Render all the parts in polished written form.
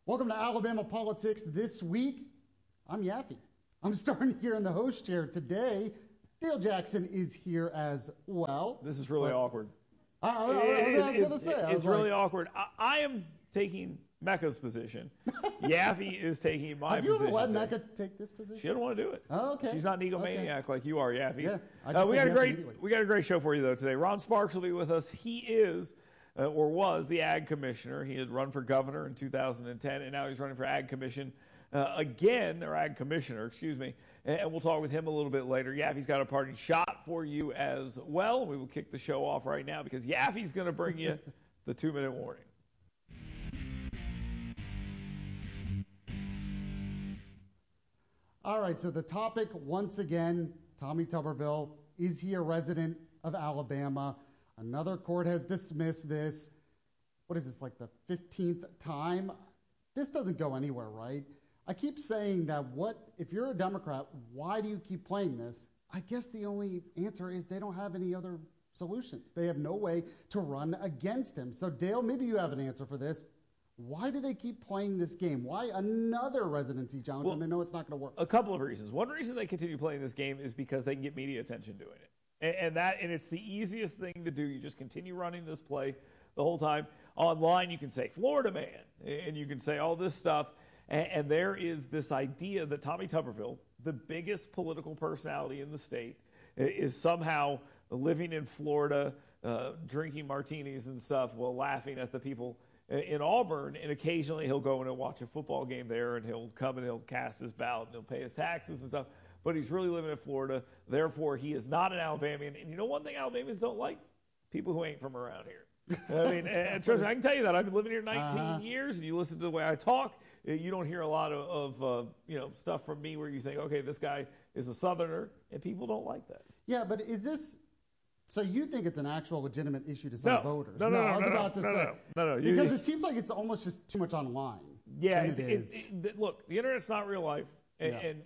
Welcome to Alabama Politics This Week. I'm Yaffe. I'm starting here in the host chair today. Dale Jackson is here as well. This is really awkward. I was going to say. It's really awkward. I am taking Mecca's position. Yaffe is taking my position. Have you ever let Mecca take this position? She doesn't want to do it. Oh, okay. She's not an egomaniac like you are, Yaffe. Yeah, we got a great show for you, though, today. Ron Sparks will be with us. He is, or was, the Ag Commissioner. He had run for governor in 2010, and now he's running for Ag Commission again, or Ag Commissioner, excuse me. And we'll talk with him a little bit later. Yaffe's got a party shot for you as well. We will kick the show off right now because Yaffe's going to bring you the 2-minute warning. All right, so the topic, once again, Tommy Tuberville. Is he a resident of Alabama? Another court has dismissed this. What is this, like the 15th time? This doesn't go anywhere, right? I keep saying that if you're a Democrat, why do you keep playing this? I guess the only answer is they don't have any other solutions. They have no way to run against him. So Dale, maybe you have an answer for this. Why do they keep playing this game? Why another residency challenge when they know it's not going to work? A couple of reasons. One reason they continue playing this game is because they can get media attention doing it. And it's the easiest thing to do. You just continue running this play the whole time. Online, you can say Florida man, and you can say all this stuff. And there is this idea that Tommy Tuberville, the biggest political personality in the state, is somehow living in Florida, drinking martinis and stuff while laughing at the people in Auburn. And occasionally he'll go in and watch a football game there, and he'll come and he'll cast his ballot and he'll pay his taxes and stuff. But he's really living in Florida. Therefore, he is not an Alabamian. And you know one thing Alabamians don't like? People who ain't from around here. I mean, and trust me, I can tell you that. I've been living here 19 years, and you listen to the way I talk, you don't hear a lot of stuff from me where you think, okay, this guy is a Southerner, and people don't like that. Yeah, but is this, so you think it's an actual legitimate issue to some voters? No, because it seems like it's almost just too much online. Yeah, look, the internet's not real life, and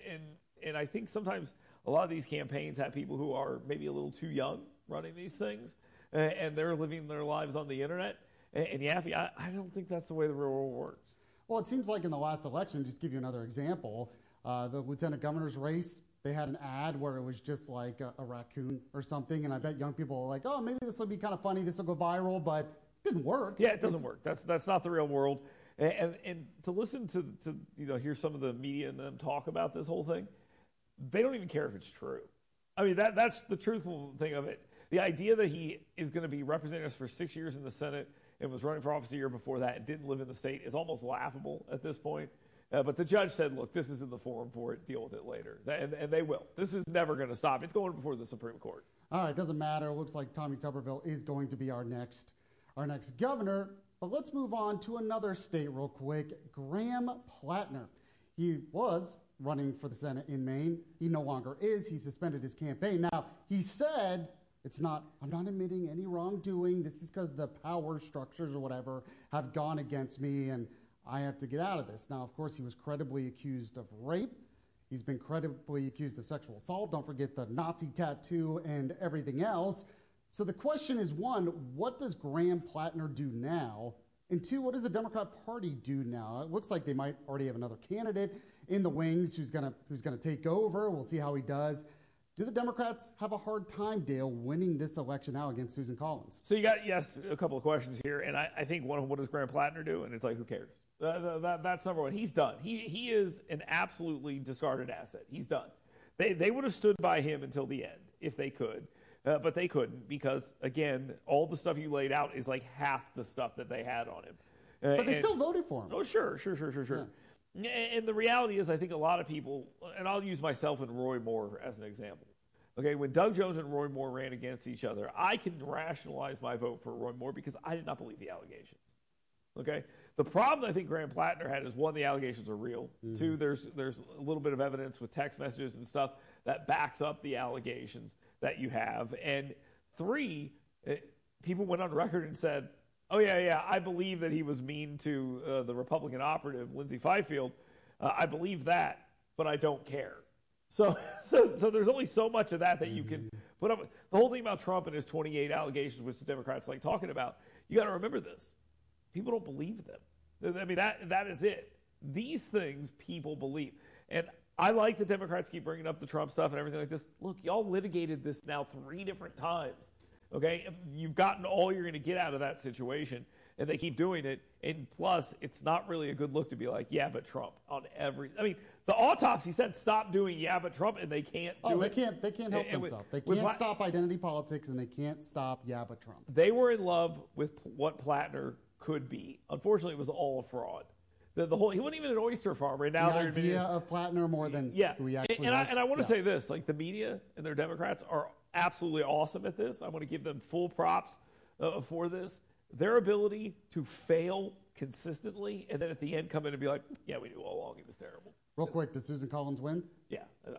I think sometimes a lot of these campaigns have people who are maybe a little too young running these things, and they're living their lives on the internet. And Yaffe, I don't think that's the way the real world works. Well, it seems like in the last election, just to give you another example, the lieutenant governor's race, they had an ad where it was just like a raccoon or something, and I bet young people were like, oh, maybe this will be kind of funny, this will go viral, but it didn't work. Yeah, it doesn't work. That's not the real world. And to listen to hear some of the media and them talk about this whole thing, they don't even care if it's true. I mean, that's the truthful thing of it. The idea that he is going to be representing us for 6 years in the Senate and was running for office a year before that and didn't live in the state is almost laughable at this point. But the judge said, look, this isn't the forum for it. Deal with it later. And they will. This is never going to stop. It's going before the Supreme Court. All right, doesn't matter. It looks like Tommy Tuberville is going to be our next governor. But let's move on to another state real quick. Graham Plattner. He was running for the Senate in Maine. He no longer is. He suspended his campaign. Now, he said, I'm not admitting any wrongdoing. This is because the power structures or whatever have gone against me and I have to get out of this. Now, of course, he was credibly accused of rape. He's been credibly accused of sexual assault. Don't forget the Nazi tattoo and everything else. So the question is, one, what does Graham Plattner do now? And two, what does the Democrat Party do now? It looks like they might already have another candidate in the wings who's gonna take over. We'll see how he does. Do the Democrats have a hard time, Dale, winning this election now against Susan Collins? So you got, a couple of questions here. And I think one of them, what does Graham Plattner do? And it's like, who cares? That's number one. He's done. He is an absolutely discarded asset. He's done. They would have stood by him until the end if they could. But they couldn't because, again, all the stuff you laid out is like half the stuff that they had on him. But they still voted for him. Oh, sure. Yeah. And the reality is I think a lot of people, and I'll use myself and Roy Moore as an example. Okay, when Doug Jones and Roy Moore ran against each other, I can rationalize my vote for Roy Moore because I did not believe the allegations. Okay? The problem I think Graham Plattner had is, one, the allegations are real. Mm-hmm. Two, there's a little bit of evidence with text messages and stuff that backs up the allegations that you have. And three, people went on record and said, oh, yeah, I believe that he was mean to the Republican operative, Lindsey Fifield. I believe that, but I don't care. So there's only so much of that you can put up with. The whole thing about Trump and his 28 allegations, which the Democrats like talking about, you got to remember this. People don't believe them. I mean, that is it. These things people believe. And I like the Democrats keep bringing up the Trump stuff and everything like this. Look, y'all litigated this now 3 different times. Okay? You've gotten all you're going to get out of that situation, and they keep doing it. And plus, it's not really a good look to be like, yeah, but Trump on every. I mean, the autopsy said stop doing yeah, but Trump, and they can't do it. They can't help themselves. They can't stop identity politics, and they can't stop yeah, but Trump. They were in love with what Plattner could be. Unfortunately, it was all a fraud. The whole he wasn't even an oyster farmer. And now the idea of Plattner more than who he actually was. And I want to say this: like the media and their Democrats are absolutely awesome at this. I want to give them full props for this. Their ability to fail consistently and then at the end come in and be like, yeah, we knew all along he was terrible. Real quick, does Susan Collins win? Yeah,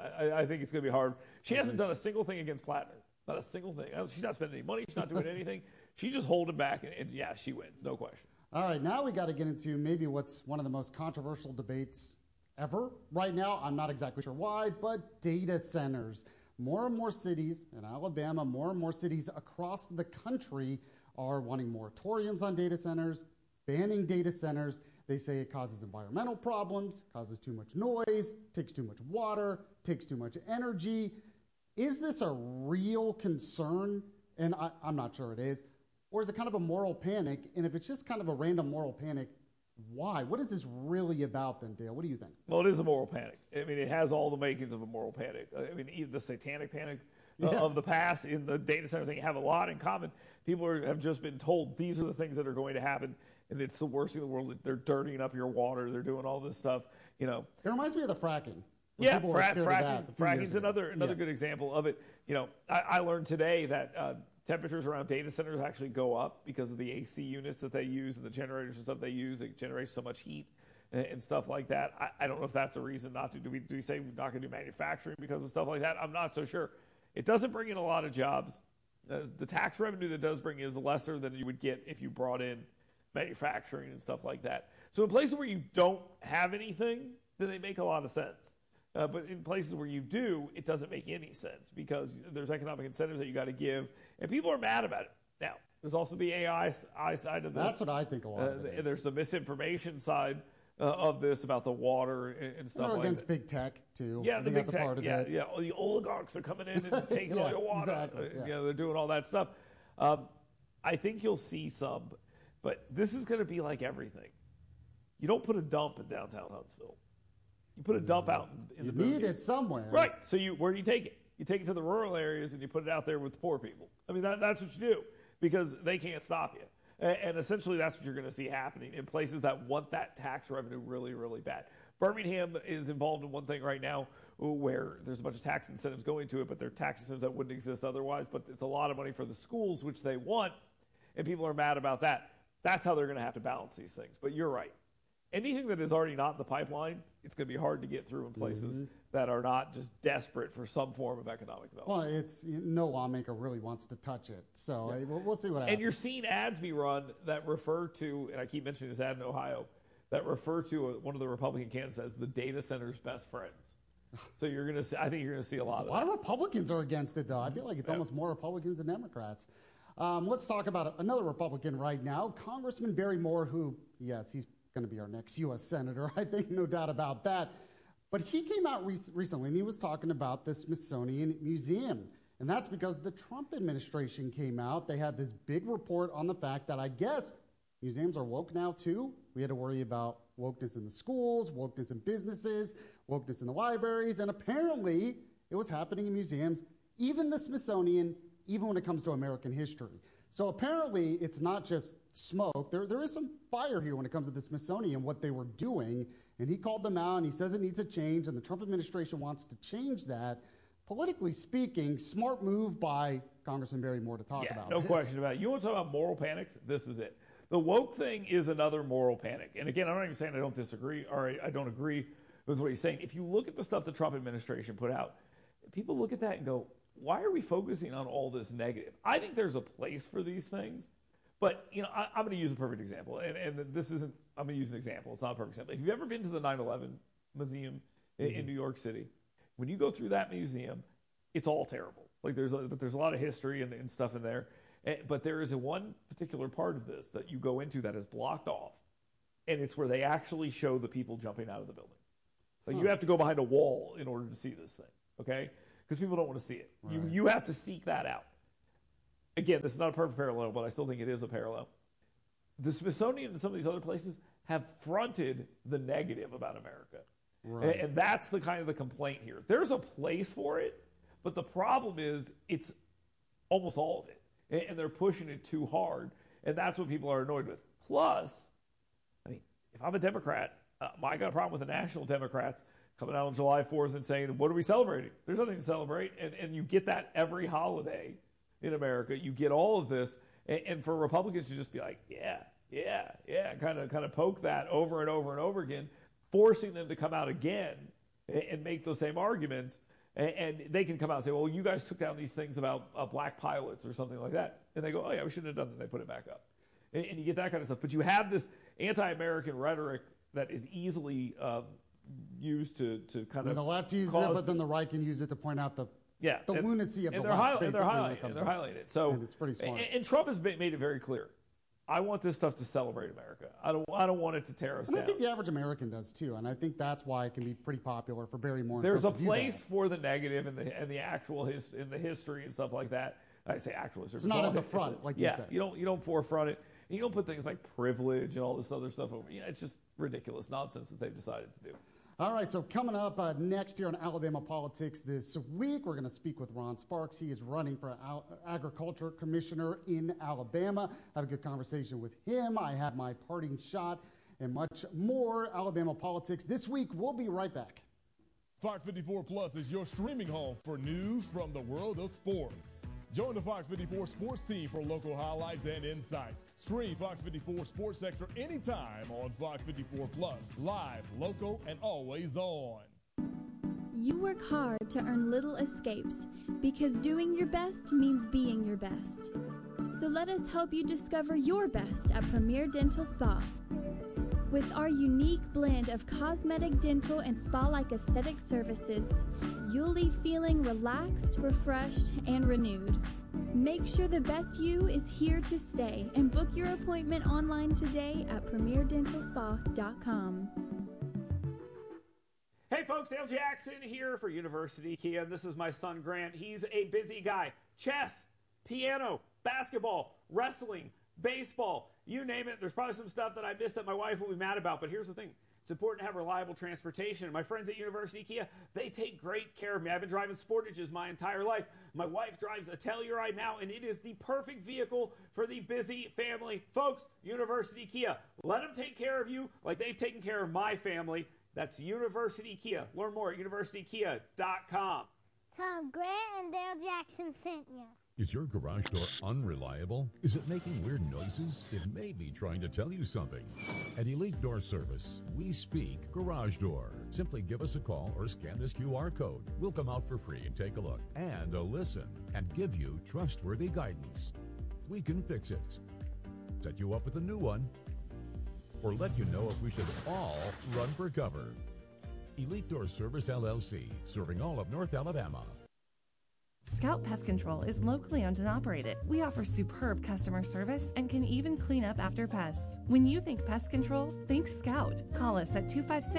I think it's going to be hard. She hasn't done a single thing against Plattner. Not a single thing. She's not spending any money. She's not doing anything. She's just holding back, and yeah, she wins, no question. All right, now we got to get into maybe what's one of the most controversial debates ever right now. I'm not exactly sure why, but data centers. More and more cities in Alabama, more and more cities across the country are wanting moratoriums on data centers, banning data centers. They say it causes environmental problems, causes too much noise, takes too much water, takes too much energy. Is this a real concern? And I'm not sure it is. Or is it kind of a moral panic? And if it's just kind of a random moral panic, why? What is this really about then, Dale? What do you think? Well, it is a moral panic. I mean, it has all the makings of a moral panic. I mean, even the satanic panic of the past in the data center thing have a lot in common. People have just been told these are the things that are going to happen, and it's the worst thing in the world. They're dirtying up your water. They're doing all this stuff. You know, it reminds me of the fracking. Yeah, fracking's another good example of it. You know, I learned today that temperatures around data centers actually go up because of the AC units that they use and the generators and stuff they use. It generates so much heat and stuff like that. I don't know if that's a reason not to. Do we say we're not going to do manufacturing because of stuff like that? I'm not so sure. It doesn't bring in a lot of jobs. The tax revenue that does bring is lesser than you would get if you brought in manufacturing and stuff like that. So in places where you don't have anything, then they make a lot of sense. But in places where you do, it doesn't make any sense because there's economic incentives that you got to give, and people are mad about it. Now, there's also the AI side of this. That's what I think a lot of it is. There's the misinformation side of this about the water and stuff like that. Against big tech, too. Yeah, the big tech. Yeah, the oligarchs are coming in and taking all your water. Exactly. They're doing all that stuff. I think you'll see some, but this is going to be like everything. You don't put a dump in downtown Huntsville. You put a dump out in the You need it somewhere. Right. So where do you take it? You take it to the rural areas and you put it out there with the poor people. I mean, that's what you do because they can't stop you. And essentially that's what you're going to see happening in places that want that tax revenue really, really bad. Birmingham is involved in one thing right now where there's a bunch of tax incentives going to it, but they're tax incentives that wouldn't exist otherwise. But it's a lot of money for the schools, which they want, and people are mad about that. That's how they're going to have to balance these things. But you're right. Anything that is already not in the pipeline, it's going to be hard to get through in places that are not just desperate for some form of economic development. Well, no lawmaker really wants to touch it. So we'll see what happens. And you're seeing ads be run that refer to, and I keep mentioning this ad in Ohio, that refer to one of the Republican candidates as the data center's best friends. So you're going to see, I think you're going to see a lot of that. A lot of Republicans are against it, though. I feel like it's almost more Republicans than Democrats. Let's talk about another Republican right now, Congressman Barry Moore, who, yes, he's going to be our next U.S. Senator, I think, no doubt about that. But he came out recently and he was talking about the Smithsonian Museum. And that's because the Trump administration came out. They had this big report on the fact that I guess museums are woke now, too. We had to worry about wokeness in the schools, wokeness in businesses, wokeness in the libraries. And apparently it was happening in museums, even the Smithsonian, even when it comes to American history. So apparently it's not just smoke. There is some fire here when it comes to the Smithsonian, what they were doing. And he called them out, and he says it needs to change, and the Trump administration wants to change that. Politically speaking, smart move by Congressman Barry Moore to talk about no question about it. You want to talk about moral panics? This is it. The woke thing is another moral panic. And again, I'm not even saying I don't disagree or I don't agree with what he's saying. If you look at the stuff the Trump administration put out, people look at that and go, why are we focusing on all this negative? I think there's a place for these things, but I'm going to use a perfect example, and this isn't. I'm going to use an example. It's not a perfect example. If you've ever been to the 9/11 Museum in New York City, when you go through that museum, it's all terrible. Like there's a lot of history and stuff in there, but there is one particular part of this that you go into that is blocked off, and it's where they actually show the people jumping out of the building. Like you have to go behind a wall in order to see this thing, okay? Because people don't want to see it. Right. You have to seek that out. Again, this is not a perfect parallel, but I still think it is a parallel. The Smithsonian and some of these other places have fronted the negative about America. Right. And that's the kind of the complaint here. There's a place for it, but the problem is it's almost all of it. And they're pushing it too hard. And that's what people are annoyed with. Plus, I mean, if I'm a Democrat, I got a problem with the national Democrats coming out on July 4th and saying, what are we celebrating? There's nothing to celebrate. And you get that every holiday in America. You get all of this. And for Republicans to just be like, yeah, kind of poke that over and over and over again, forcing them to come out again and make those same arguments. And they can come out and say, well, you guys took down these things about black pilots or something like that. And they go, oh, yeah, we shouldn't have done that. And they put it back up. And you get that kind of stuff. But you have this anti-American rhetoric that is easily used to kind of. The left uses it, but then the right can use it to point out the lunacy of the left. And they're highlighting it. So and it's pretty smart. And Trump has made it very clear. I want this stuff to celebrate America. I don't want it to tear us down. I think the average American does too, and I think that's why it can be pretty popular for Barry Moore. There's a place for the negative and the actual in the history and stuff like that. I say actual history. It's not at the front, like you said. You don't forefront it. And you don't put things like privilege and all this other stuff over. It's just ridiculous nonsense that they've decided to do. All right, so coming up next year on Alabama Politics this week, we're going to speak with Ron Sparks. He is running for Agriculture Commissioner in Alabama. Have a good conversation with him. I have my parting shot and much more Alabama Politics this week. We'll be right back. Fox 54 Plus is your streaming home for news from the world of sports. Join the Fox 54 sports team for local highlights and insights. Stream Fox 54 Sports Sector anytime on Fox 54 Plus, live, local, and always on. You work hard to earn little escapes because doing your best means being your best. So let us help you discover your best at Premier Dental Spa. With our unique blend of cosmetic, dental, and spa-like aesthetic services, you'll leave feeling relaxed, refreshed, and renewed. Make sure the best you is here to stay and book your appointment online today at premierdentalspa.com. Hey folks, Dale Jackson here for University Kia, and this is my son Grant. He's a busy guy. Chess, piano, basketball, wrestling, baseball, you name it. There's probably some stuff that I missed that my wife will be mad about, but here's the thing. It's important to have reliable transportation. And my friends at University Kia, they take great care of me. I've been driving Sportages my entire life. My wife drives a Telluride now, and it is the perfect vehicle for the busy family. Folks, University Kia, let them take care of you like they've taken care of my family. That's University Kia. Learn more at universitykia.com. Tom, Grant and Dale Jackson sent you. Is your garage door unreliable? Is it making weird noises? It may be trying to tell you something. At Elite Door Service, we speak garage door. Simply give us a call or scan this QR code. We'll come out for free and take a look and listen and give you trustworthy guidance. We can fix it, set you up with a new one, or let you know if we should all run for cover. Elite Door Service LLC, serving all of North Alabama. Scout Pest Control is locally owned and operated. We offer superb customer service and can even clean up after pests. When you think pest control, think Scout. Call us at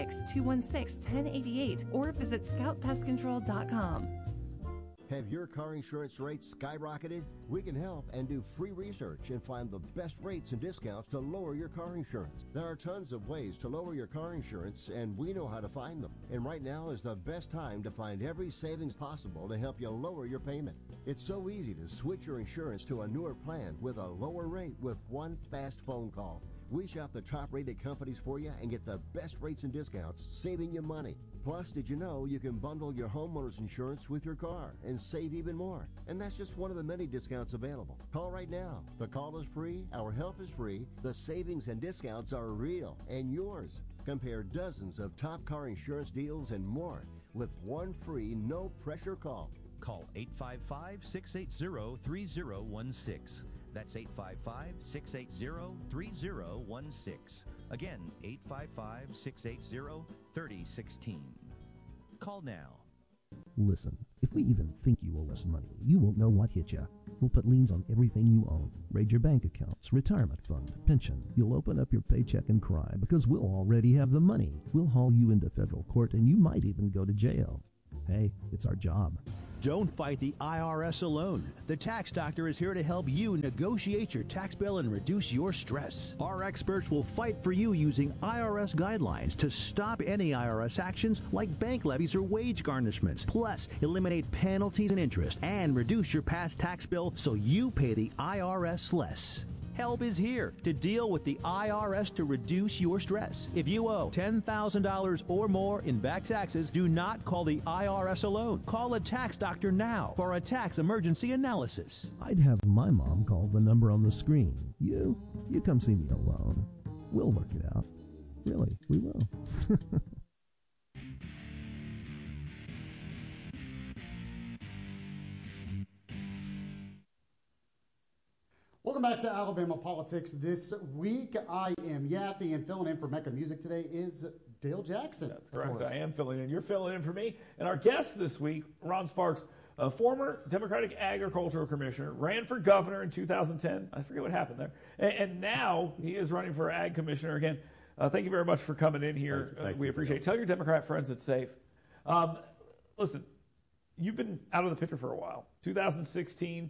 256-216-1088 or visit scoutpestcontrol.com. Have your car insurance rates skyrocketed? We can help and do free research and find the best rates and discounts to lower your car insurance. There are tons of ways to lower your car insurance, and we know how to find them. And right now is the best time to find every savings possible to help you lower your payment. It's so easy to switch your insurance to a newer plan with a lower rate with one fast phone call. We shop the top-rated companies for you and get the best rates and discounts, saving you money. Plus, did you know you can bundle your homeowner's insurance with your car and save even more? And that's just one of the many discounts available. Call right now. The call is free, our help is free, the savings and discounts are real and yours. Compare dozens of top car insurance deals and more with one free, no-pressure call. Call 855-680-3016. That's 855-680-3016. Again, 855-680-3016. Call now. Listen, If we even think you owe us money, you won't know what hit you. We'll put liens on everything you own. Raid your bank accounts, retirement fund, pension. You'll open up your paycheck and cry because we'll already have the money. We'll haul you into federal court and you might even go to jail. Hey, it's our job. Don't fight the IRS alone. The Tax Doctor is here to help you negotiate your tax bill and reduce your stress. Our experts will fight for you using IRS guidelines to stop any IRS actions like bank levies or wage garnishments. Plus, eliminate penalties and interest and reduce your past tax bill so you pay the IRS less. Help is here to deal with the IRS to reduce your stress. If you owe $10,000 or more in back taxes, do not call the IRS alone. Call a tax doctor now for a tax emergency analysis. I'd have my mom call the number on the screen. You come see me alone. We'll work it out. Really, we will. Welcome back to Alabama Politics This Week. I am Yaffe, and filling in for Mecca Music today is Dale Jackson. That's correct. I am filling in. You're filling in for me. And our guest this week, Ron Sparks, a former Democratic Agricultural Commissioner, ran for governor in 2010. I forget what happened there. And now he is running for Ag Commissioner again. Thank you very much for coming in here. Thank we you. appreciate it. Tell your Democrat friends it's safe. Listen, you've been out of the picture for a while. 2016,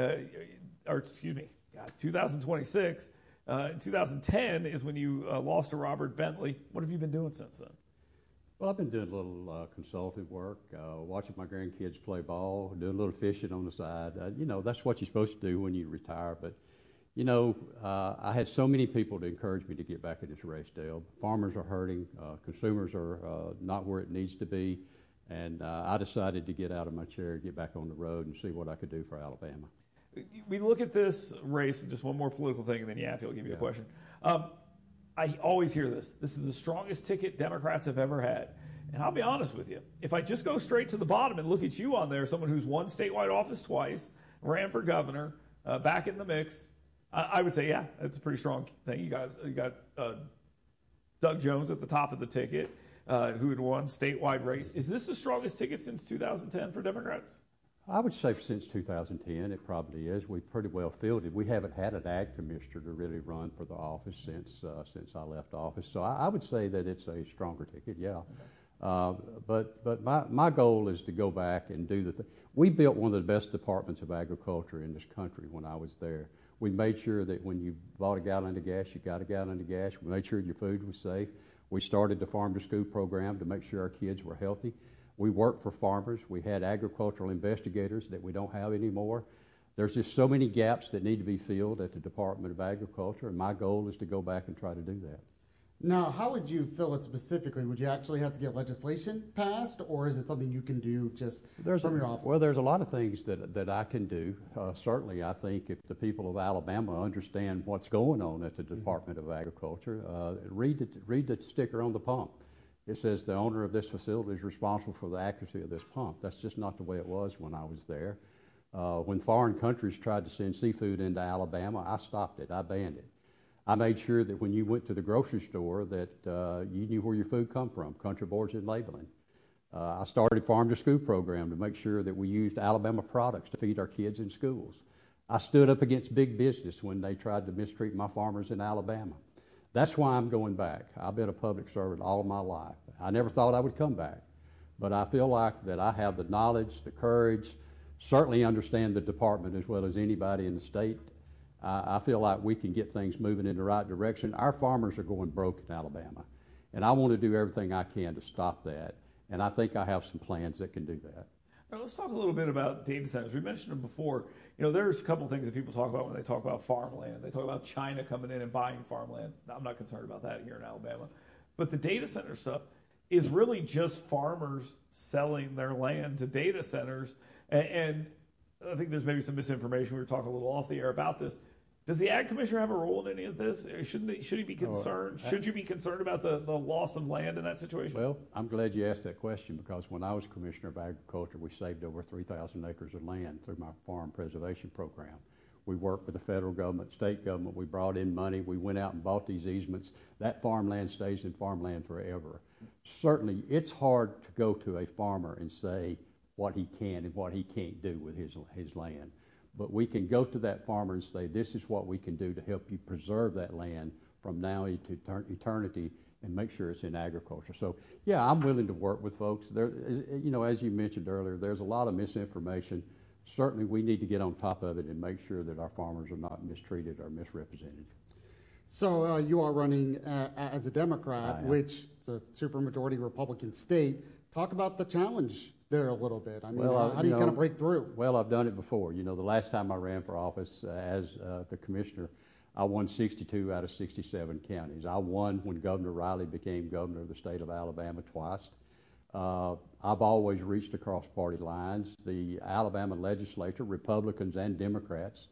2026. 2010 is when you lost to Robert Bentley. What have you been doing since then? Well, I've been doing a little consultative work, watching my grandkids play ball, doing a little fishing on the side. That's what you're supposed to do when you retire. But, I had so many people to encourage me to get back in this race, Dale. Farmers are hurting. Consumers are not where it needs to be. And I decided to get out of my chair, get back on the road, and see what I could do for Alabama. We look at this race, and just one more political thing, and then Yaffe will give you a question. I always hear this. This is the strongest ticket Democrats have ever had. And I'll be honest with you. If I just go straight to the bottom and look at you on there, someone who's won statewide office twice, ran for governor, back in the mix, I would say, yeah, it's a pretty strong thing. You got Doug Jones at the top of the ticket, who had won statewide race. Is this the strongest ticket since 2010 for Democrats? I would say since 2010, it probably is. We've pretty well filled it. We haven't had an ag commissioner to really run for the office since I left office. So I would say that it's a stronger ticket, yeah. But my goal is to go back and do the thing. We built one of the best departments of agriculture in this country when I was there. We made sure that when you bought a gallon of gas, you got a gallon of gas. We made sure your food was safe. We started the Farm to School program to make sure our kids were healthy. We worked for farmers. We had agricultural investigators that we don't have anymore. There's just so many gaps that need to be filled at the Department of Agriculture, and my goal is to go back and try to do that. Now, how would you fill it specifically? Would you actually have to get legislation passed, or is it something you can do just from your office? Well, there's a lot of things that I can do. Certainly, I think if the people of Alabama understand what's going on at the Department of Agriculture, read the sticker on the pump. It says the owner of this facility is responsible for the accuracy of this pump. That's just not the way it was when I was there. When foreign countries tried to send seafood into Alabama, I stopped it. I banned it. I made sure that when you went to the grocery store that you knew where your food come from, country boards and labeling. I started Farm to School program to make sure that we used Alabama products to feed our kids in schools. I stood up against big business when they tried to mistreat my farmers in Alabama. That's why I'm going back. I've been a public servant all my life. I never thought I would come back, but I feel like that I have the knowledge, the courage, certainly understand the department as well as anybody in the state. I feel like we can get things moving in the right direction. Our farmers are going broke in Alabama, and I want to do everything I can to stop that, and I think I have some plans that can do that. Now, let's talk a little bit about data centers. We mentioned them before. There's a couple of things that people talk about when they talk about farmland. They talk about China coming in and buying farmland. I'm not concerned about that here in Alabama. But the data center stuff is really just farmers selling their land to data centers. And I think there's maybe some misinformation. We were talking a little off the air about this. Does the Ag Commissioner have a role in any of this? Should he be concerned? Should you be concerned about the loss of land in that situation? Well, I'm glad you asked that question because when I was Commissioner of Agriculture, we saved over 3,000 acres of land through my farm preservation program. We worked with the federal government, state government. We brought in money. We went out and bought these easements. That farmland stays in farmland forever. Certainly, it's hard to go to a farmer and say, what he can and what he can't do with his land. But we can go to that farmer and say, this is what we can do to help you preserve that land from now into eternity and make sure it's in agriculture. So, yeah, I'm willing to work with folks. There, you know, as you mentioned earlier, there's a lot of misinformation. Certainly we need to get on top of it and make sure that our farmers are not mistreated or misrepresented. So you are running as a Democrat, which is a supermajority Republican state. Talk about the challenge there a little bit. I mean, how do you kind of break through? Well, I've done it before. You know, the last time I ran for office as the commissioner, I won 62 out of 67 counties. I won when Governor Riley became governor of the state of Alabama twice. I've always reached across party lines. The Alabama legislature, Republicans and Democrats,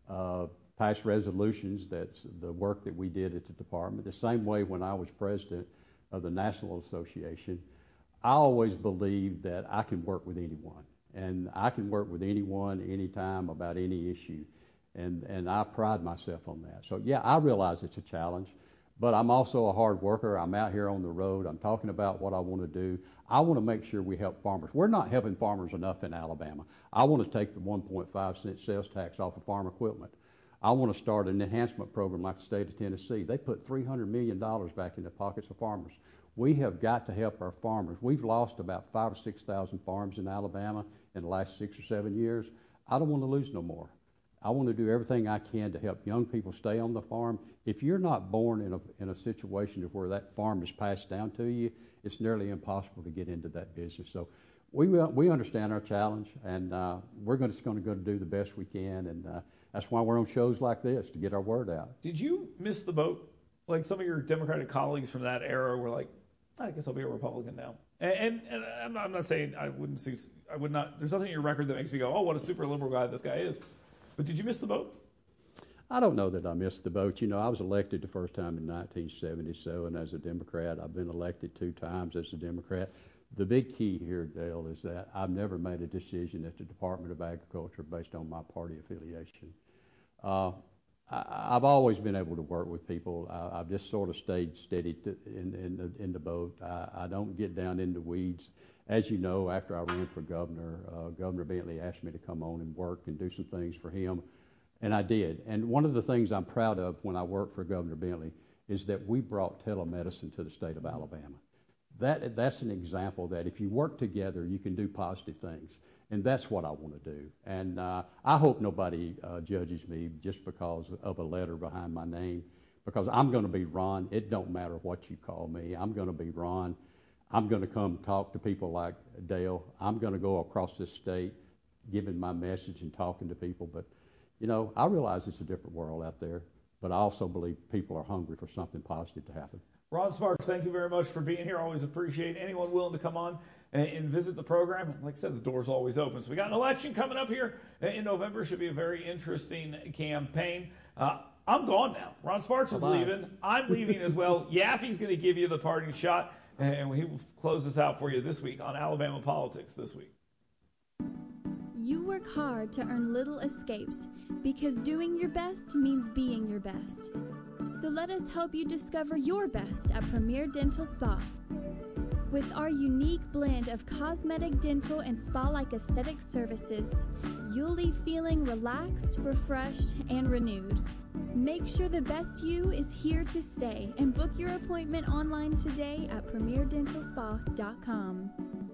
passed resolutions. That's the work that we did at the department. The same way when I was president of the National Association, I always believed that I can work with anyone. And I can work with anyone, anytime, about any issue. And I pride myself on that. So, yeah, I realize it's a challenge. But I'm also a hard worker. I'm out here on the road. I'm talking about what I want to do. I want to make sure we help farmers. We're not helping farmers enough in Alabama. I want to take the 1.5 cent sales tax off of farm equipment. I want to start an enhancement program like the state of Tennessee. They put $300 million back in the pockets of farmers. We have got to help our farmers. We've lost about 5,000 or 6,000 farms in Alabama in the last 6 or 7 years. I don't want to lose no more. I want to do everything I can to help young people stay on the farm. If you're not born in a situation where that farm is passed down to you, it's nearly impossible to get into that business. So we understand our challenge, and we're just going to go do the best we can, and that's why we're on shows like this, to get our word out. Did you miss the boat? Like some of your Democratic colleagues from that era were like, I guess I'll be a Republican now. And I'm not saying I would not. There's nothing in your record that makes me go, oh, what a super liberal guy this guy is. But did you miss the boat? I don't know that I missed the boat. You know, I was elected the first time in 1977 as a Democrat. I've been elected 2 times as a Democrat. The big key here, Dale, is that I've never made a decision at the Department of Agriculture based on my party affiliation. I've always been able to work with people. I've just sort of stayed steady in the boat. I don't get down into weeds. As you know, after I ran for governor, Governor Bentley asked me to come on and work and do some things for him, and I did. And one of the things I'm proud of when I worked for Governor Bentley is that we brought telemedicine to the state of Alabama. That's an example that if you work together, you can do positive things. And that's what I want to do. And I hope nobody judges me just because of a letter behind my name, because I'm going to be Ron. It don't matter what you call me. I'm going to be Ron. I'm going to come talk to people like Dale. I'm going to go across this state giving my message and talking to people. But, you know, I realize it's a different world out there, but I also believe people are hungry for something positive to happen. Ron Sparks, thank you very much for being here. Always appreciate anyone willing to come on and visit the program. Like I said, the door's always open. So we got an election coming up here in November. Should be a very interesting campaign. I'm gone now. Ron Sparks is leaving. I'm leaving as well. Yaffe's going to give you the parting shot, and he will close this out for you this week on Alabama Politics This Week. You work hard to earn little escapes because doing your best means being your best. So let us help you discover your best at Premier Dental Spa. With our unique blend of cosmetic, dental, and spa-like aesthetic services, you'll leave feeling relaxed, refreshed, and renewed. Make sure the best you is here to stay and book your appointment online today at premierdentalspa.com.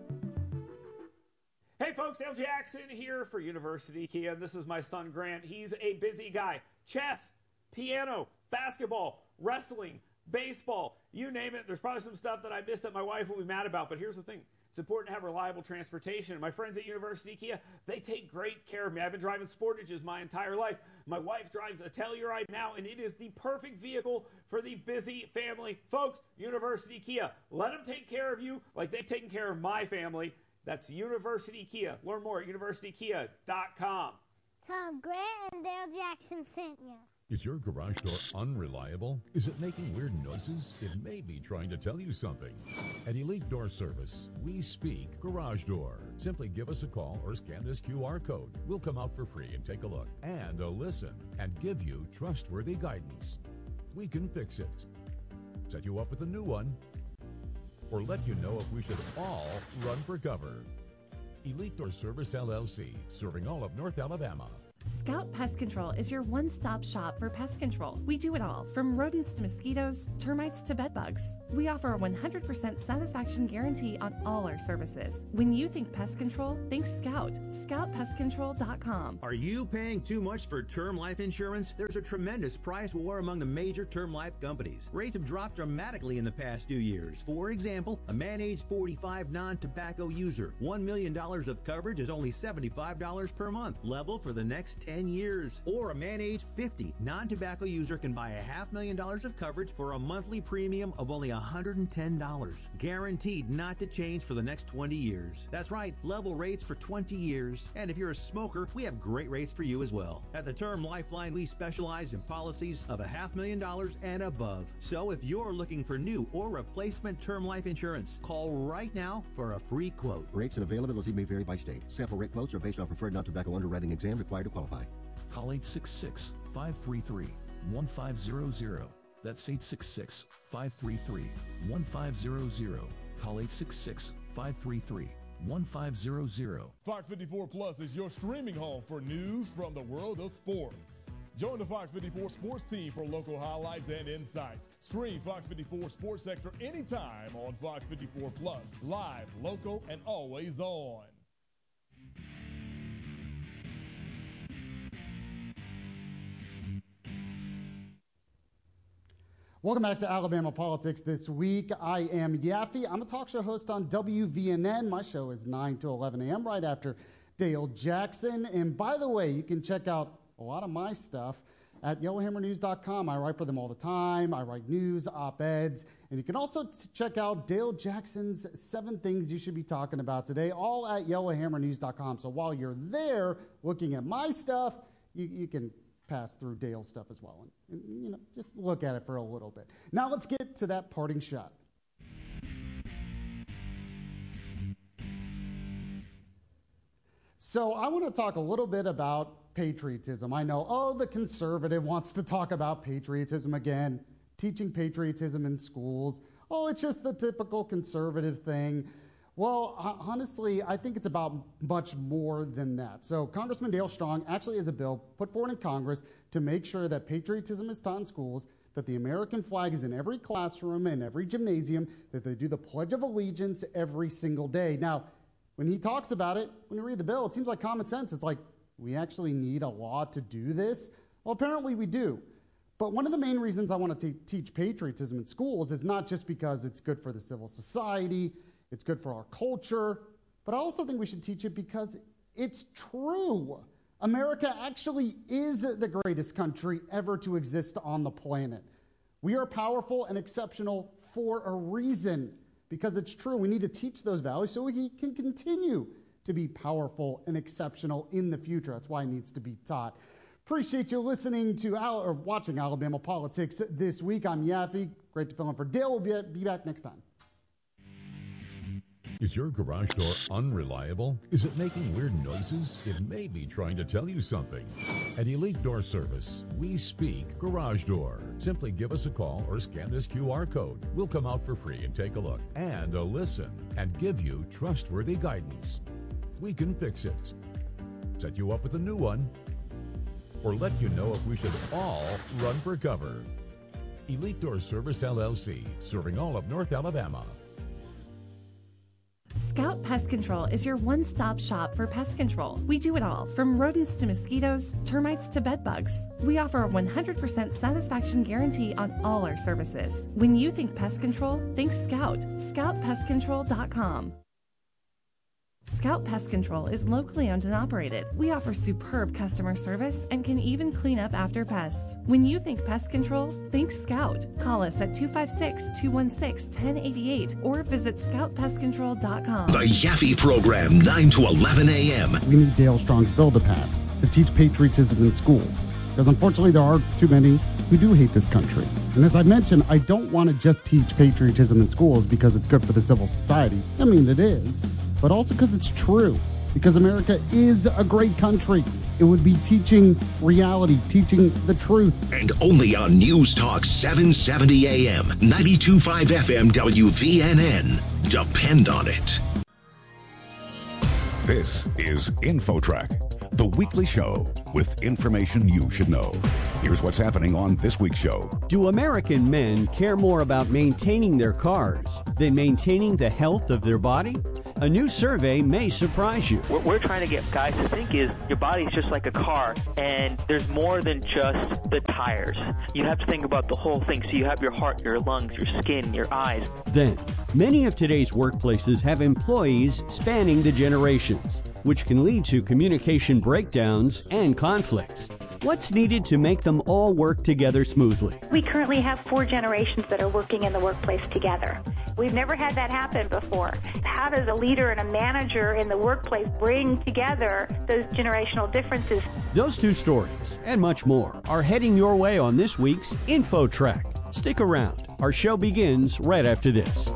Hey folks, Dale Jackson here for University Kia. This is my son Grant. He's a busy guy. Chess, piano, basketball, wrestling, baseball, you name it. There's probably some stuff that I missed that my wife will be mad about, but here's the thing. It's important to have reliable transportation. And my friends at University Kia, they take great care of me. I've been driving Sportages my entire life. My wife drives a Telluride now, and it is the perfect vehicle for the busy family. Folks, University Kia, let them take care of you like they've taken care of my family. That's University Kia. Learn more at universitykia.com. Tom Grant and Dale Jackson sent you. Is your garage door unreliable? Is it making weird noises? It may be trying to tell you something. At Elite Door Service, we speak garage door. Simply give us a call or scan this QR code. We'll come out for free and take a look and a listen and give you trustworthy guidance. We can fix it, set you up with a new one, or let you know if we should all run for cover. Elite Door Service LLC, serving all of North Alabama. Scout Pest Control is your one-stop shop for pest control. We do it all, from rodents to mosquitoes, termites to bedbugs. We offer a 100% satisfaction guarantee on all our services. When you think pest control, think Scout. ScoutPestControl.com. Are you paying too much for term life insurance? There's a tremendous price war among the major term life companies. Rates have dropped dramatically in the past 2 years. For example, a man age 45 non-tobacco user, $1 million of coverage is only $75 per month. Level for the next 10 years. Or a man age 50 non-tobacco user can buy $500,000 of coverage for a monthly premium of only $110. Guaranteed not to change for the next 20 years. That's right, level rates for 20 years. And if you're a smoker, we have great rates for you as well. At the Term Lifeline, we specialize in policies of $500,000 and above. So if you're looking for new or replacement term life insurance, call right now for a free quote. Rates and availability may vary by state. Sample rate quotes are based on preferred non-tobacco underwriting exam required to qualify. Call 866-533-1500. That's 866-533-1500. Call 866-533-1500. Fox 54 Plus is your streaming home for news from the world of sports. Join the Fox 54 sports team for local highlights and insights. Stream Fox 54 Sports Sector anytime on Fox 54 Plus. Live, local, and always on. Welcome back to Alabama Politics This Week. I am Yaffe. I'm a talk show host on WVNN. My show is 9 to 11 a.m. right after Dale Jackson. And by the way, you can check out a lot of my stuff at YellowHammerNews.com. I write for them all the time. I write news, op-eds. And you can also check out Dale Jackson's 7 Things You Should Be Talking About Today, all at YellowHammerNews.com. So while you're there looking at my stuff, you can pass through Dale's stuff as well. And, you know, just look at it for a little bit. Now let's get to that parting shot. So I want to talk a little bit about patriotism. I know, the conservative wants to talk about patriotism again, teaching patriotism in schools. It's just the typical conservative thing. Well, honestly, I think it's about much more than that. So Congressman Dale Strong actually has a bill put forward in Congress to make sure that patriotism is taught in schools, that the American flag is in every classroom and every gymnasium, that they do the Pledge of Allegiance every single day. Now, when he talks about it, when you read the bill, it seems like common sense. It's like, we actually need a law to do this? Well, apparently we do. But one of the main reasons I want to teach patriotism in schools is not just because it's good for the civil society, it's good for our culture, but I also think we should teach it because it's true. America actually is the greatest country ever to exist on the planet. We are powerful and exceptional for a reason, because it's true. We need to teach those values so we can continue to be powerful and exceptional in the future. That's why it needs to be taught. Appreciate you listening to or watching Alabama Politics This Week. I'm Yaffe. Great to fill in for Dale. We'll be back next time. Is your garage door unreliable? Is it making weird noises? It may be trying to tell you something. At Elite Door Service, we speak garage door. Simply give us a call or scan this QR code. We'll come out for free and take a look and a listen and give you trustworthy guidance. We can fix it, set you up with a new one, or let you know if we should all run for cover. Elite Door Service LLC, serving all of North Alabama. Scout Pest Control is your one-stop shop for pest control. We do it all, from rodents to mosquitoes, termites to bedbugs. We offer a 100% satisfaction guarantee on all our services. When you think pest control, think Scout. ScoutPestControl.com. Scout Pest Control is locally owned and operated. We offer superb customer service and can even clean up after pests. When you think pest control, think Scout. Call us at 256-216-1088 or visit ScoutPestControl.com. The Yaffe Program, 9 to 11 a.m. We need Dale Strong's bill to pass to teach patriotism in schools, because unfortunately there are too many who do hate this country. And as I mentioned, I don't want to just teach patriotism in schools because it's good for the civil society. I mean, it is. But also because it's true. Because America is a great country. It would be teaching reality, teaching the truth. And only on News Talk 770 AM, 92.5 FM WVNN. Depend on it. This is InfoTrack, the weekly show with information you should know. Here's what's happening on this week's show. Do American men care more about maintaining their cars than maintaining the health of their body? A new survey may surprise you. What we're trying to get guys to think is your body's just like a car, and there's more than just the tires. You have to think about the whole thing. So you have your heart, your lungs, your skin, your eyes. Then, many of today's workplaces have employees spanning the generations, which can lead to communication breakdowns and conflicts. What's needed to make them all work together smoothly? We currently have 4 generations that are working in the workplace together. We've never had that happen before. How does a leader and a manager in the workplace bring together those generational differences? Those 2 stories and much more are heading your way on this week's InfoTrack. Stick around. Our show begins right after this.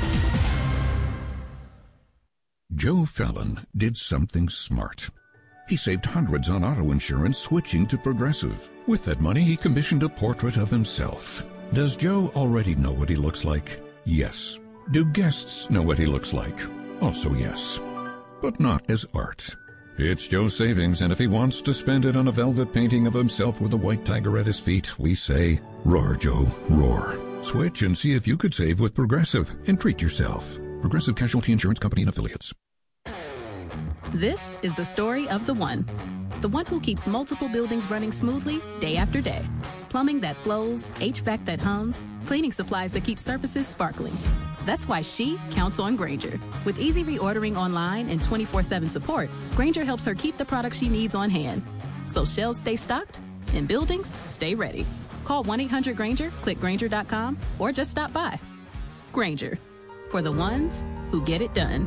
Joe Fallon did something smart. He saved hundreds on auto insurance switching to Progressive. With that money, he commissioned a portrait of himself. Does Joe already know what he looks like? Yes. Do guests know what he looks like? Also yes. But not as art. It's Joe's savings, and if he wants to spend it on a velvet painting of himself with a white tiger at his feet, we say, roar, Joe, roar. Switch and see if you could save with Progressive and treat yourself. Progressive Casualty Insurance Company and Affiliates. This is the story of the one who keeps multiple buildings running smoothly day after day. Plumbing that flows, HVAC that hums, cleaning supplies that keep surfaces sparkling. That's why she counts on Grainger. With easy reordering online and 24/7 support, Grainger helps her keep the products she needs on hand. So shelves stay stocked and buildings stay ready. Call 1-800-GRAINGER, click Grainger.com, or just stop by. Grainger, for the ones who get it done.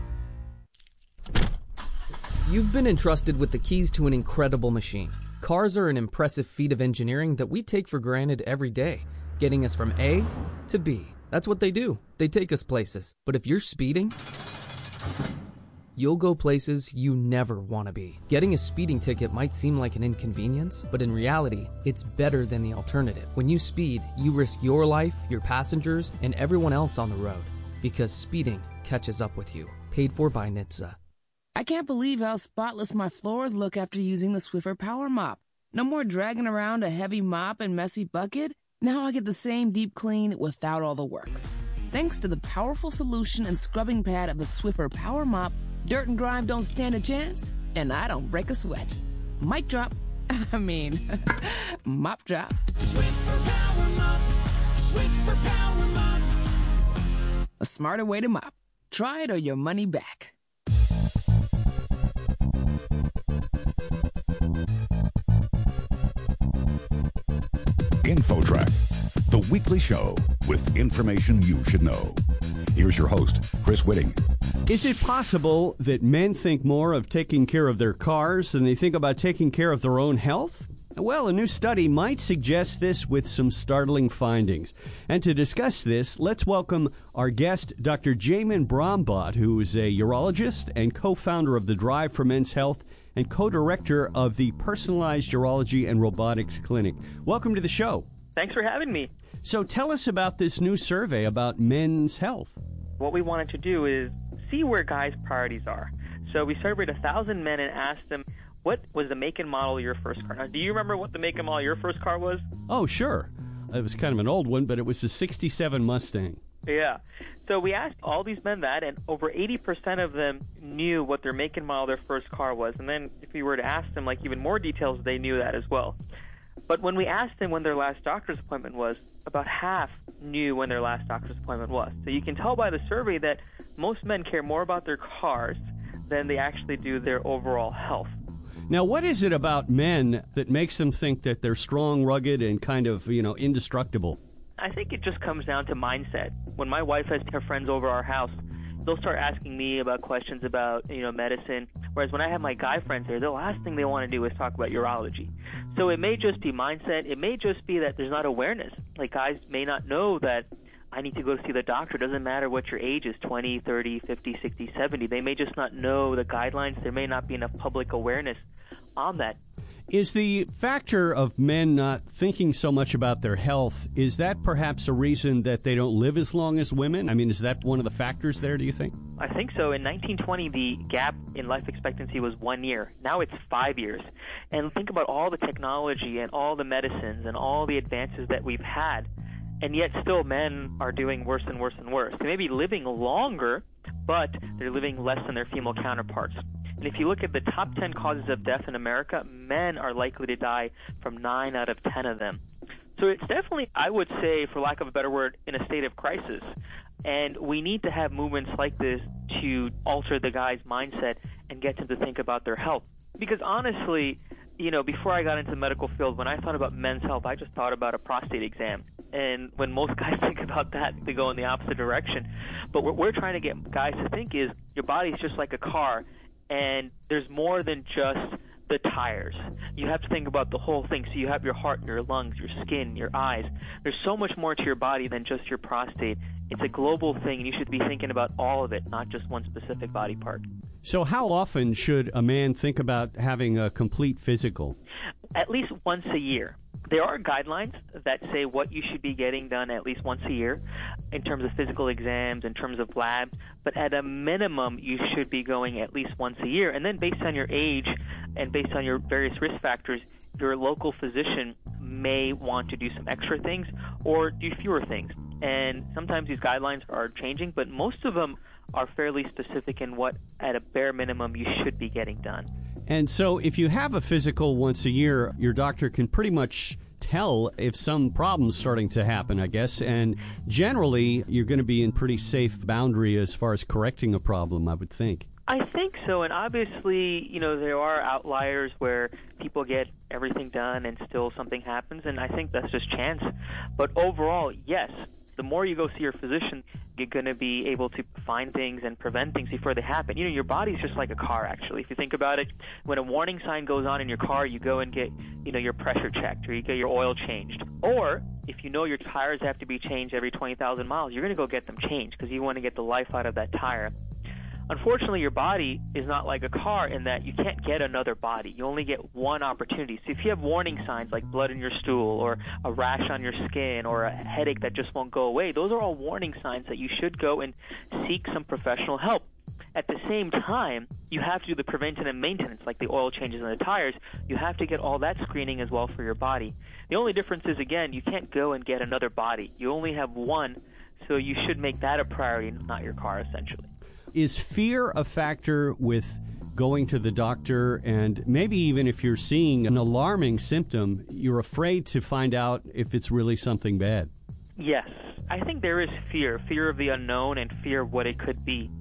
You've been entrusted with the keys to an incredible machine. Cars are an impressive feat of engineering that we take for granted every day, getting us from A to B. That's what they do. They take us places. But if you're speeding, you'll go places you never want to be. Getting a speeding ticket might seem like an inconvenience, but in reality, it's better than the alternative. When you speed, you risk your life, your passengers, and everyone else on the road, because speeding catches up with you. Paid for by NHTSA. I can't believe how spotless my floors look after using the Swiffer Power Mop. No more dragging around a heavy mop and messy bucket. Now I get the same deep clean without all the work. Thanks to the powerful solution and scrubbing pad of the Swiffer Power Mop, dirt and grime don't stand a chance, and I don't break a sweat. Mic drop. Mop drop. Swiffer Power Mop. Swiffer Power Mop. A smarter way to mop. Try it or your money back. InfoTrack, the weekly show with information you should know. Here's your host, Chris Whitting. Is it possible that men think more of taking care of their cars than they think about taking care of their own health? Well, a new study might suggest this with some startling findings. And to discuss this, let's welcome our guest, Dr. Jamin Brahmbhatt, who is a urologist and co-founder of the Drive for Men's Health and co-director of the Personalized Urology and Robotics Clinic. Welcome to the show. Thanks for having me. So tell us about this new survey about men's health. What we wanted to do is see where guys' priorities are. So we surveyed 1,000 men and asked them, what was the make and model of your first car? Now, do you remember what the make and model of your first car was? Oh, sure. It was kind of an old one, but it was the 67 Mustang. Yeah. So we asked all these men that, and over 80% of them knew what their make and model of their first car was. And then if we were to ask them, like, even more details, they knew that as well. But when we asked them when their last doctor's appointment was, about half knew when their last doctor's appointment was. So you can tell by the survey that most men care more about their cars than they actually do their overall health. Now, what is it about men that makes them think that they're strong, rugged, and kind of, indestructible? I think it just comes down to mindset. When my wife has her friends over our house, they'll start asking me about questions about, medicine. Whereas when I have my guy friends there, the last thing they want to do is talk about urology. So it may just be mindset. It may just be that there's not awareness. Like, guys may not know that I need to go see the doctor. It doesn't matter what your age is, 20, 30, 50, 60, 70. They may just not know the guidelines. There may not be enough public awareness on that. Is the factor of men not thinking so much about their health, is that perhaps a reason that they don't live as long as women? I mean, is that one of the factors there, do you think? I think so. In 1920, the gap in life expectancy was 1 year. Now it's 5 years. And think about all the technology and all the medicines and all the advances that we've had, and yet still men are doing worse and worse and worse. They may be living longer, but they're living less than their female counterparts. And if you look at the top 10 causes of death in America, men are likely to die from 9 out of 10 of them. So it's definitely, I would say, for lack of a better word, in a state of crisis. And we need to have movements like this to alter the guy's mindset and get them to think about their health. Because honestly, you know, before I got into the medical field, when I thought about men's health, I just thought about a prostate exam. And when most guys think about that, they go in the opposite direction. But what we're trying to get guys to think is your body's just like a car, and there's more than just the tires. You have to think about the whole thing. So you have your heart, your lungs, your skin, your eyes. There's so much more to your body than just your prostate. It's a global thing, and you should be thinking about all of it, not just one specific body part. So how often should a man think about having a complete physical? At least once a year. There are guidelines that say what you should be getting done at least once a year in terms of physical exams, in terms of labs, but at a minimum you should be going at least once a year. And then based on your age and based on your various risk factors, your local physician may want to do some extra things or do fewer things. And sometimes these guidelines are changing, but most of them are fairly specific in what, at a bare minimum, you should be getting done. And so if you have a physical once a year, your doctor can pretty much tell if some problem's starting to happen, I guess. And generally, you're going to be in pretty safe boundary as far as correcting a problem, I would think. I think so. And obviously, you know, there are outliers where people get everything done and still something happens. And I think that's just chance. But overall, yes. The more you go see your physician, you're going to be able to find things and prevent things before they happen. You know, your body's just like a car, actually. If you think about it, when a warning sign goes on in your car, you go and get, you know, your pressure checked or you get your oil changed. Or if you know your tires have to be changed every 20,000 miles, you're going to go get them changed because you want to get the life out of that tire. Unfortunately, your body is not like a car in that you can't get another body. You only get one opportunity. So if you have warning signs like blood in your stool or a rash on your skin or a headache that just won't go away, those are all warning signs that you should go and seek some professional help. At the same time, you have to do the prevention and maintenance, like the oil changes in the tires. You have to get all that screening as well for your body. The only difference is, again, you can't go and get another body. You only have one, so you should make that a priority, not your car, essentially. Is fear a factor with going to the doctor? And maybe even if you're seeing an alarming symptom, you're afraid to find out if it's really something bad? Yes. I think there is fear of the unknown and fear of what it could be.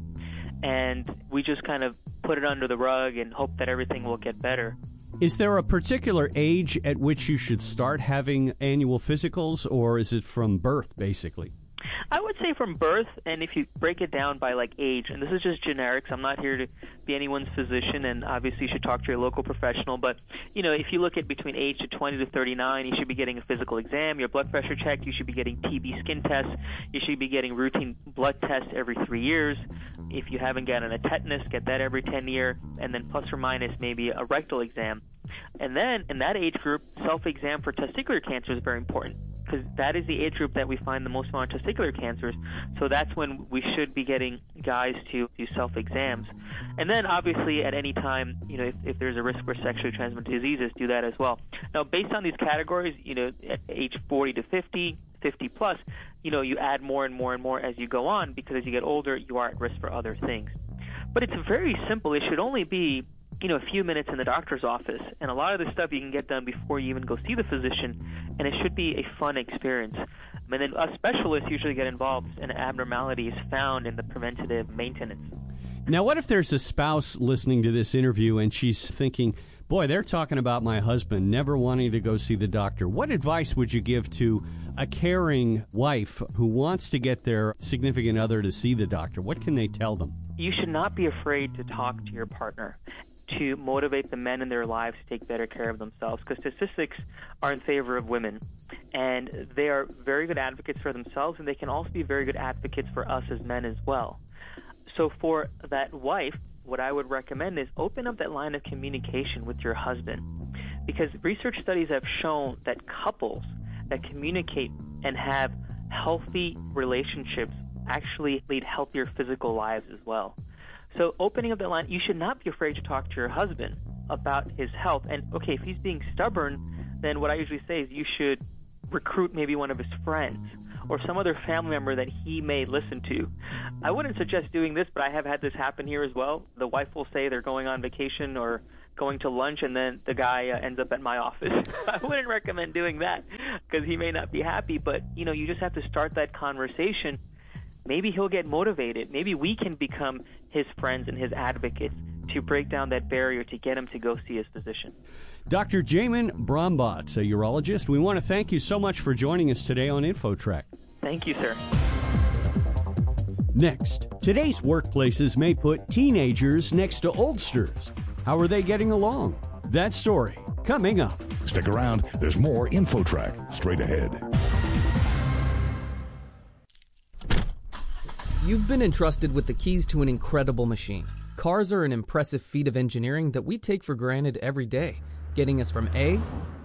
And we just kind of put it under the rug and hope that everything will get better. Is there a particular age at which you should start having annual physicals, or is it from birth, basically? I would say from birth, and if you break it down by like age, and this is just generics, I'm not here to be anyone's physician, and obviously you should talk to your local professional, but you know, if you look at between age to 20 to 39, you should be getting a physical exam, your blood pressure checked, you should be getting TB skin tests, you should be getting routine blood tests every 3 years. If you haven't gotten a tetanus, get that every 10 years, and then plus or minus maybe a rectal exam. And then in that age group, self-exam for testicular cancer is very important, because that is the age group that we find the most amount of testicular cancers. So that's when we should be getting guys to do self-exams. And then obviously at any time, you know, if there's a risk for sexually transmitted diseases, do that as well. Now, based on these categories, you know, at age 40 to 50, 50 plus, you know, you add more and more and more as you go on, because as you get older, you are at risk for other things. But it's very simple. It should only be, you know, a few minutes in the doctor's office, and a lot of this stuff you can get done before you even go see the physician, and it should be a fun experience. And then us specialists usually get involved, and abnormalities found in the preventative maintenance. Now, what if there's a spouse listening to this interview and she's thinking, boy, they're talking about my husband never wanting to go see the doctor. What advice would you give to a caring wife who wants to get their significant other to see the doctor? What can they tell them? You should not be afraid to talk to your partner, to motivate the men in their lives to take better care of themselves, because statistics are in favor of women, and they are very good advocates for themselves, and they can also be very good advocates for us as men as well. So for that wife, what I would recommend is open up that line of communication with your husband. because research studies have shown that couples that communicate and have healthy relationships actually lead healthier physical lives as well. So opening up that line, you should not be afraid to talk to your husband about his health. And okay, if he's being stubborn, then what I usually say is you should recruit maybe one of his friends or some other family member that he may listen to. I wouldn't suggest doing this, but I have had this happen here as well. The wife will say they're going on vacation or going to lunch, and then the guy ends up at my office. I wouldn't recommend doing that because he may not be happy, but you just have to start that conversation. Maybe he'll get motivated. Maybe we can become his friends and his advocates to break down that barrier to get him to go see his physician. Dr. Jamin Brombaut, a urologist, we want to thank you so much for joining us today on InfoTrack. Thank you, sir. Next, today's workplaces may put teenagers next to oldsters. How are they getting along? That story coming up. Stick around. There's more InfoTrack straight ahead. You've been entrusted with the keys to an incredible machine. Cars are an impressive feat of engineering that we take for granted every day, getting us from A